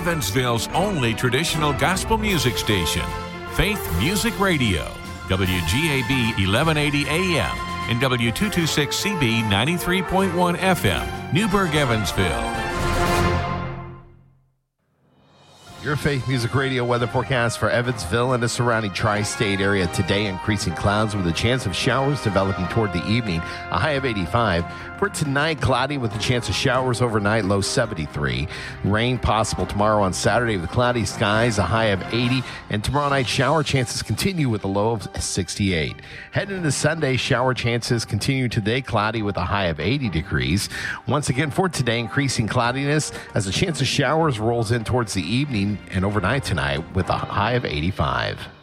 Evansville's only traditional gospel music station, Faith Music Radio, WGAB 1180 AM and W226CB 93.1 FM, Newburgh, Evansville. Your Faith Music Radio weather forecast for Evansville and the surrounding tri-state area today. Increasing clouds with a chance of showers developing toward the evening, a high of 85. For tonight, cloudy with a chance of showers overnight, low 73. Rain possible tomorrow on Saturday with cloudy skies, a high of 80. And tomorrow night, shower chances continue with a low of 68. Heading into Sunday, shower chances continue today, cloudy with a high of 80 degrees. Once again, for today, increasing cloudiness as a chance of showers rolls in towards the evening and overnight tonight with a high of 85.